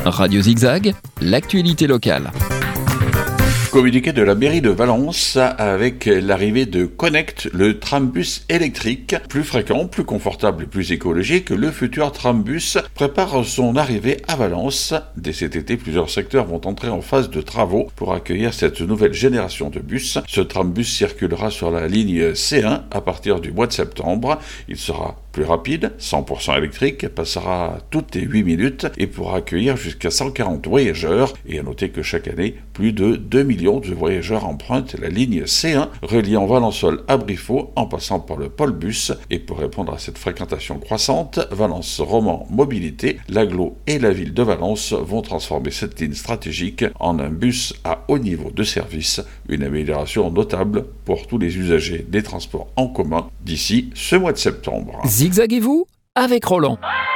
Radio Zigzag, l'actualité locale. Communiqué de la mairie de Valence avec l'arrivée de Connect, le trambus électrique, plus fréquent, plus confortable et plus écologique. Le futur trambus prépare son arrivée à Valence. Dès cet été, plusieurs secteurs vont entrer en phase de travaux pour accueillir cette nouvelle génération de bus. Ce trambus circulera sur la ligne C1 à partir du mois de septembre. Il sera plus rapide, 100% électrique, passera toutes les 8 minutes et pourra accueillir jusqu'à 140 voyageurs. Et à noter que chaque année, plus de 2 millions de voyageurs empruntent la ligne C1 reliant Valençol à Briffaut en passant par le pôle bus. Et pour répondre à cette fréquentation croissante, Valence Roman Mobilité, l'agglo et la ville de Valence vont transformer cette ligne stratégique en un bus à haut niveau de service, une amélioration notable pour tous les usagers des transports en commun d'ici ce mois de septembre. Zigzaguez-vous avec Roland.